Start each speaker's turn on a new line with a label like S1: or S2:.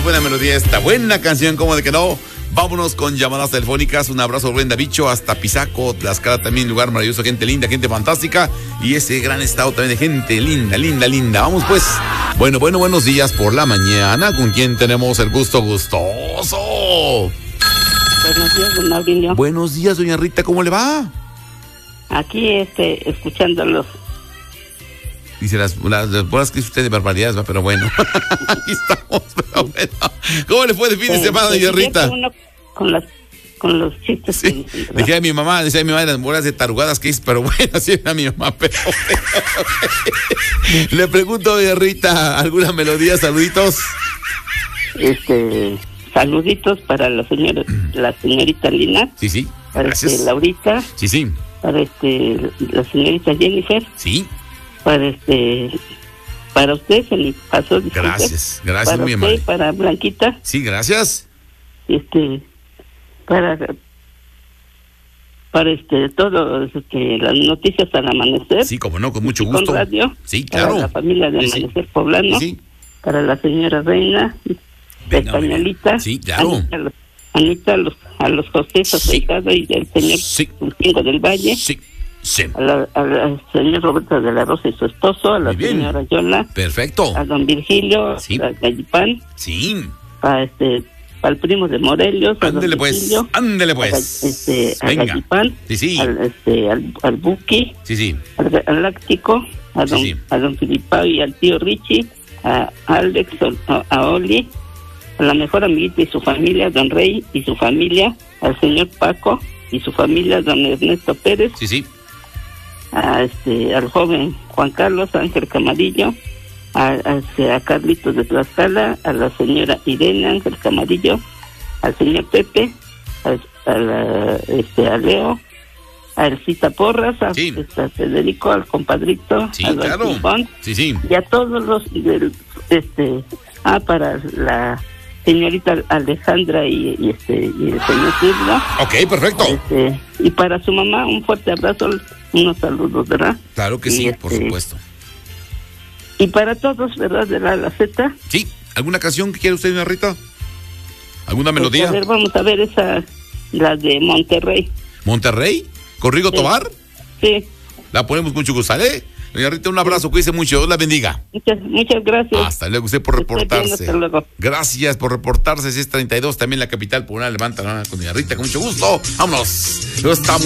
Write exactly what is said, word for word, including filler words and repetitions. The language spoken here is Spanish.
S1: buena melodía, esta buena canción, como de que no. Vámonos con llamadas telefónicas. Un abrazo, Brenda Bicho, hasta Pisaco, Tlaxcala también, lugar maravilloso, gente linda, gente fantástica. Y ese gran estado también de gente linda, linda, linda. Vamos pues. Bueno, bueno, buenos días por la mañana. ¿Con quién tenemos el gusto gustoso?
S2: Buenos días, don Maurilio.
S1: Buenos días, doña Rita, ¿cómo le va?
S2: Aquí, este, escuchándolos.
S1: Dice las, las, las bolas que hizo usted de barbaridades, ¿va? Pero bueno, aquí estamos, pero bueno. ¿Cómo le fue de fin de semana, doña Rita?
S2: Uno con, las, con los chistes.
S1: Sí, dije a mi mamá, decía a mi mamá de las bolas de tarugadas que hizo, pero bueno, así era mi mamá, pero le pregunto, doña Rita, ¿alguna melodía, saluditos?
S2: Este, saluditos para la señora, la señorita Lina.
S1: Sí, sí,
S2: para
S1: gracias.
S2: Este, Laurita.
S1: Sí, sí.
S2: Para este, la señorita Jennifer.
S1: Sí.
S2: Para este, para usted se le pasó. Disculpe.
S1: Gracias, gracias,
S2: para
S1: muy
S2: usted,
S1: amable.
S2: para Blanquita.
S1: Sí, gracias.
S2: Este, para, para este, todo, este, las noticias al amanecer.
S1: Sí, como no, con mucho
S2: y
S1: gusto.
S2: Con radio.
S1: Sí, claro.
S2: Para la familia de
S1: Sí, sí.
S2: Amanecer Poblano.
S1: Sí, sí.
S2: Para la señora Reina, de
S1: Venga,
S2: Españolita.
S1: venga. Sí, claro.
S2: Anita, los, Anita, a los, a los José Sosegado y el señor
S1: Sí.
S2: Cinco del Valle.
S1: Sí, sí.
S2: A la, a la- al señor Roberto de la Rosa y su esposo, a la
S1: Muy bien.
S2: señora Yola,
S1: Perfecto.
S2: a don Virgilio,
S1: Sí.
S2: a Gallipán,
S1: Sí.
S2: a este, al primo de Morelos, a don
S1: Ándele pues,
S2: Virgilio,
S1: ándele
S2: a, Ga-
S1: pues.
S2: este, a
S1: Venga.
S2: Gallipán,
S1: Sí, sí.
S2: al, este, al, al Buki,
S1: Sí, sí.
S2: al, al Láctico, a don,
S1: Sí, sí.
S2: a don Filipao y al tío Richie, a Alex, a, a Oli, a la mejor amiguita y su familia, don Rey y su familia, al señor Paco y su familia, don Ernesto Pérez,
S1: Sí, sí.
S2: a este, al joven Juan Carlos Ángel Camarillo, a, a, este, a Carlitos de Tlaxcala, a la señora Irene Ángel Camarillo, al señor Pepe, a, a, la, este, a Leo, a Elcita Porras, a,
S1: Sí.
S2: este, a Federico, al compadrito,
S1: Sí,
S2: a don
S1: claro.
S2: Pimpón,
S1: Sí, sí.
S2: y a todos los del, este, ah, para la señorita Alejandra y, y este y el señor Silva,
S1: Ok, perfecto.
S2: este, y para su mamá un fuerte abrazo, unos saludos, ¿verdad?
S1: Claro que
S2: Y,
S1: sí,
S2: este,
S1: por supuesto.
S2: Y para todos, ¿verdad? De la, la Z.
S1: Sí. ¿Alguna canción que quiere usted, doña Rita? ¿Alguna
S2: Pues,
S1: melodía?
S2: a ver, vamos a ver esa, la de Monterrey.
S1: ¿Monterrey? ¿Con Rigo
S2: Sí.
S1: Tobar?
S2: Sí,
S1: La ponemos mucho gusto, ¿sale? Doña Rita, un abrazo, cuídese mucho, Dios la bendiga.
S2: muchas, muchas gracias.
S1: Hasta luego, usted por
S2: Que esté bien,
S1: reportarse.
S2: hasta luego.
S1: Gracias por reportarse, si es treinta y dos, también la capital por una levanta con doña Rita, con mucho gusto. Vámonos. Yo estamos